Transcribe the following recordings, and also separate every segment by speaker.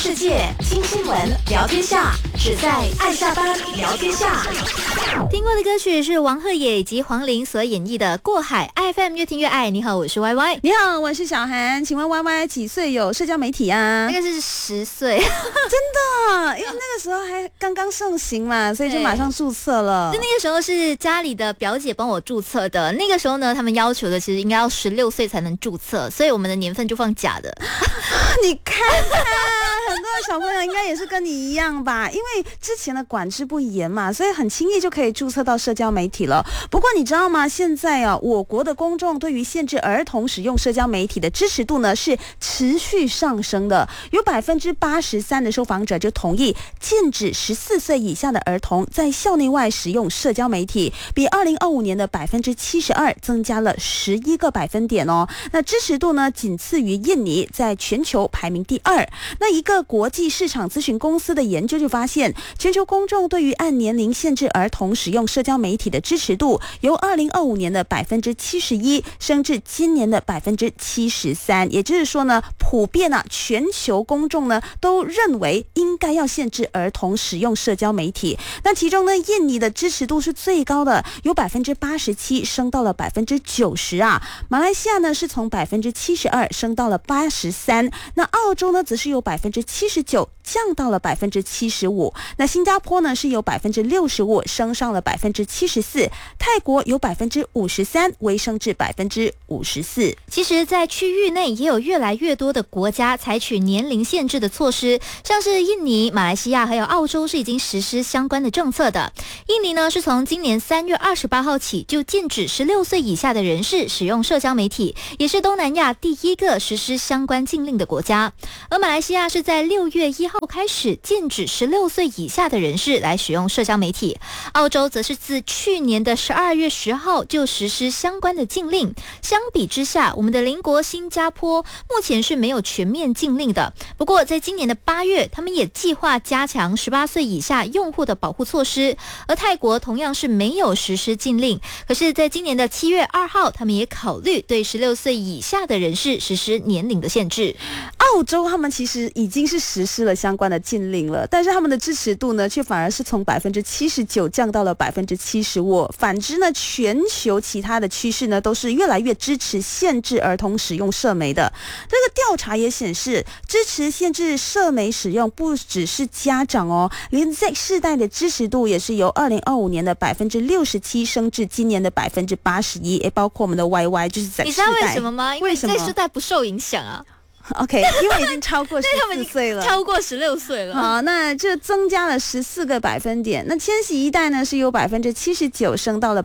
Speaker 1: 世界，听新闻，聊天下，只在爱下班聊天下。
Speaker 2: 听过的歌曲是王鹤野以及黄龄所演绎的《过海》。FM 越听越爱。你好，我是 YY。
Speaker 3: 你好，我是小韩。请问 YY 几岁有社交媒体啊？
Speaker 2: 那个是10岁。
Speaker 3: 真的，因为那个时候还刚刚盛行嘛，所以就马上注册了。
Speaker 2: 就那个时候是家里的表姐帮我注册的。那个时候呢，他们要求的其实应该要16岁才能注册，所以我们的年份就放假的。
Speaker 3: 你看很多的小朋友应该也是跟你一样吧，因为之前的管制不严嘛，所以很轻易就可以注册到社交媒体了。不过你知道吗？现在啊，我国的公众对于限制儿童使用社交媒体的支持度呢是持续上升的，有83%的受访者就同意禁止14岁以下的儿童在校内外使用社交媒体，比2025年的72%增加了11个百分点哦。那支持度呢仅次于印尼，在全球排名第2。那一个国际市场咨询公司的研究就发现，全球公众对于按年龄限制儿童使用社交媒体的支持度由2025年的71%升至今年的73%。也就是说呢，普遍全球公众呢都认为应该要限制儿童使用社交媒体。那其中呢，印尼的支持度是最高的，有87%升到了90%啊。马来西亚呢是从72%升到了83%，那澳洲呢则是有79%降到了75%，那新加坡呢是有65%升上了74%，泰国有53%微升至54%。
Speaker 2: 其实在区域内也有越来越多的国家采取年龄限制的措施，像是印尼、马来西亚还有澳洲是已经实施相关的政策的。印尼呢是从今年3月28号起就禁止16岁以下的人士使用社交媒体，也是东南亚第一个实施相关禁令的国家。而马来西亚是在6月1号开始禁止16岁以下的人士来使用社交媒体，澳洲则是自去年的12月10号就实施相关的禁令。相比之下，我们的邻国新加坡目前是没有全面禁令的，不过在今年的8月，他们也计划加强18岁以下用户的保护措施。而泰国同样是没有实施禁令，可是在今年的7月2号，他们也考虑对16岁以下的人士实施年龄的限制。
Speaker 3: 澳洲他们其实已经是实施了相关的禁令了，但是他们的支持度呢却反而是从79%降到了75%。反之呢，全球其他的趋势呢都是越来越支持限制儿童使用社媒的。这个调查也显示，支持限制社媒使用不只是家长哦，连 Z 世代的支持度也是由2025年的67%升至今年的81%，也包括我们的 YY 就是 Z 世代。
Speaker 2: 你知道为什么吗？因为 Z 世代不受影响啊。
Speaker 3: OK， 因为已经超过14岁了，
Speaker 2: 超过16岁了。
Speaker 3: 好，那这增加了14个百分点。那千禧一代呢是由79%升到了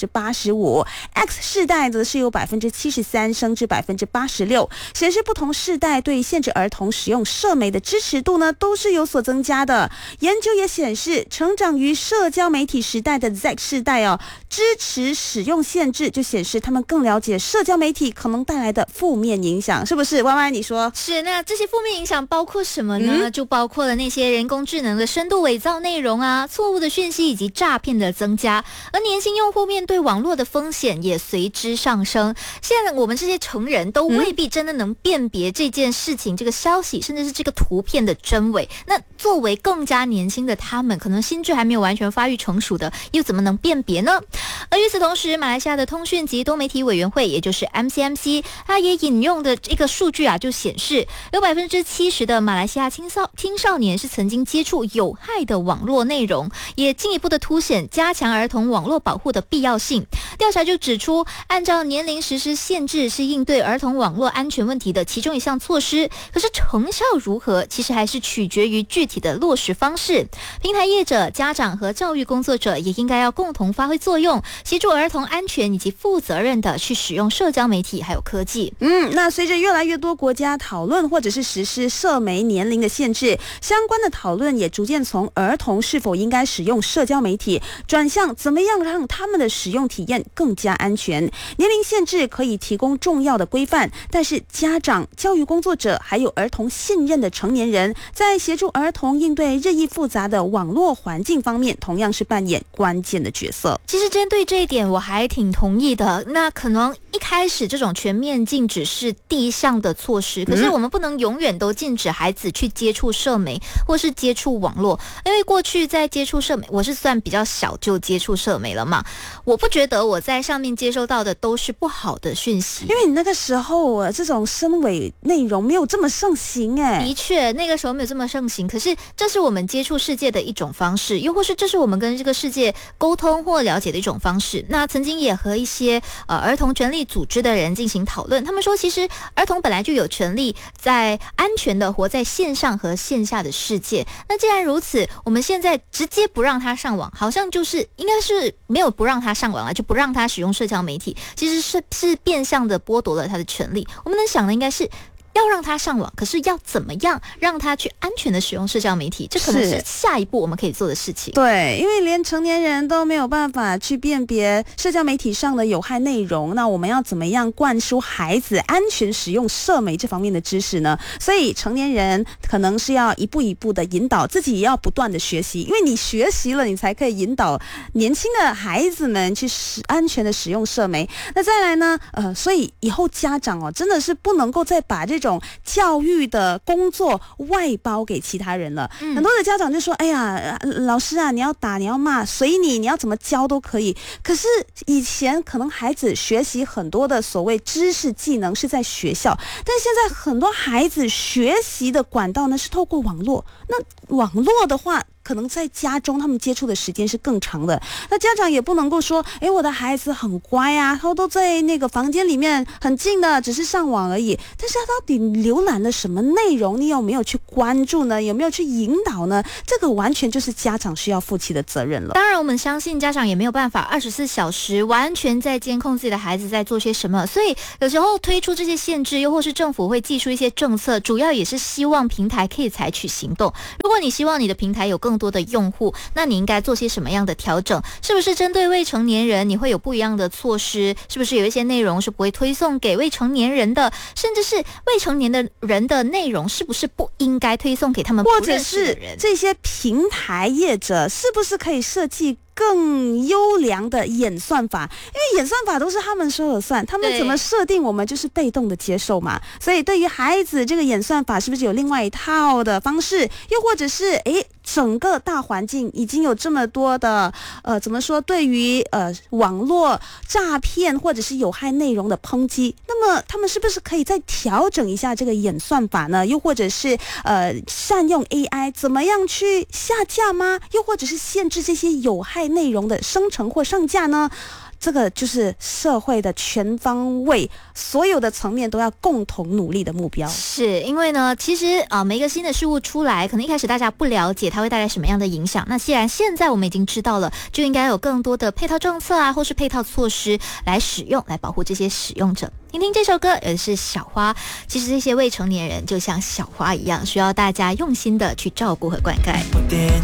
Speaker 3: 85%，X 世代则是由73%升至86%，显示不同世代对限制儿童使用社媒的支持度呢都是有所增加的。研究也显示，成长于社交媒体时代的 Z 世代支持使用限制，就显示他们更了解社交媒体可能带来的负面影响，是不是？歪歪，你说
Speaker 2: 是。那这些负面影响包括什么呢？就包括了那些人工智能的深度伪造内容啊，错误的讯息以及诈骗的增加，而年轻用户面对网络的风险也随之上升。现在我们这些成人都未必真的能辨别这件事情、这个消息，甚至是这个图片的真伪。那作为更加年轻的他们，可能心智还没有完全发育成熟的，又怎么能辨别呢？而与此同时，马来西亚的通讯及多媒体委员会，也就是 MCMC， 它也引用的这个数据就显示，有70%的马来西亚青少年是曾经接触有害的网络内容，也进一步的凸显加强儿童网络保护的必要性。调查就指出，按照年龄实施限制是应对儿童网络安全问题的其中一项措施，可是成效如何，其实还是取决于具体的落实方式。平台业者、家长和教育工作者也应该要共同发挥作用，协助儿童安全以及负责任的去使用社交媒体还有科技。
Speaker 3: 那随着越来越多国家讨论或者是实施社媒年龄的限制，相关的讨论也逐渐从儿童是否应该使用社交媒体，转向怎么样让他们的使用体验更加安全。年龄限制可以提供重要的规范，但是家长、教育工作者还有儿童信任的成年人，在协助儿童童应对日益复杂的网络环境方面，同样是扮演关键的角色。
Speaker 2: 其实针对这一点我还挺同意的，那可能一开始这种全面禁止是第一项的措施，可是我们不能永远都禁止孩子去接触社媒或是接触网络，因为过去在接触社媒，我是算比较小就接触社媒了嘛，我不觉得我在上面接收到的都是不好的讯息，
Speaker 3: 因为你那个时候这种深伪内容没有这么盛行
Speaker 2: 的确那个时候没有这么盛行，可是这是我们接触世界的一种方式，又或是这是我们跟这个世界沟通或了解的一种方式。那曾经也和一些儿童权利组织的人进行讨论，他们说其实儿童本来就有权利在安全的活在线上和线下的世界，那既然如此，我们现在直接不让他上网，好像就是应该是没有不让他上网了，就不让他使用社交媒体，其实是变相的剥夺了他的权利。我们能想的应该是要让他上网，可是要怎么样让他去安全的使用社交媒体，这可能是下一步我们可以做的事情。
Speaker 3: 对，因为连成年人都没有办法去辨别社交媒体上的有害内容，那我们要怎么样灌输孩子安全使用社媒这方面的知识呢？所以成年人可能是要一步一步的引导，自己也要不断的学习，因为你学习了，你才可以引导年轻的孩子们去安全的使用社媒。那再来呢，所以以后家长真的是不能够再把这种教育的工作外包给其他人了。很多的家长就说，哎呀，老师啊，你要打你要骂随你，你要怎么教都可以。可是以前可能孩子学习很多的所谓知识技能是在学校，但现在很多孩子学习的管道呢是透过网络。那网络的话，可能在家中他们接触的时间是更长的，那家长也不能够说，我的孩子很乖啊，他都在那个房间里面很静的，只是上网而已，但是他到底浏览了什么内容，你有没有去关注呢？有没有去引导呢？这个完全就是家长需要负起的责任了。
Speaker 2: 当然我们相信家长也没有办法24小时完全在监控自己的孩子在做些什么，所以有时候推出这些限制，又或是政府会祭出一些政策，主要也是希望平台可以采取行动。如果你希望你的平台有更多的用户，那你应该做些什么样的调整？是不是针对未成年人你会有不一样的措施？是不是有一些内容是不会推送给未成年人的？甚至是未成年的人的内容是不是不应该推送给他们不认识的人？
Speaker 3: 或者是这些平台业者是不是可以设计更优良的演算法？因为演算法都是他们说了算，他们怎么设定我们就是被动的接受嘛。所以对于孩子，这个演算法是不是有另外一套的方式？又或者是整个大环境已经有这么多的怎么说，对于网络诈骗或者是有害内容的抨击，那么他们是不是可以再调整一下这个演算法呢？又或者是善用 AI 怎么样去下架吗？又或者是限制这些有害内容的生成或上架呢？这个就是社会的全方位，所有的层面都要共同努力的目标。
Speaker 2: 是因为呢，其实每一个新的事物出来，可能一开始大家不了解它会带来什么样的影响。那既然现在我们已经知道了，就应该有更多的配套政策啊，或是配套措施来使用，来保护这些使用者。听听这首歌，也是小花。其实这些未成年人就像小花一样，需要大家用心的去照顾和灌溉。
Speaker 4: 我踮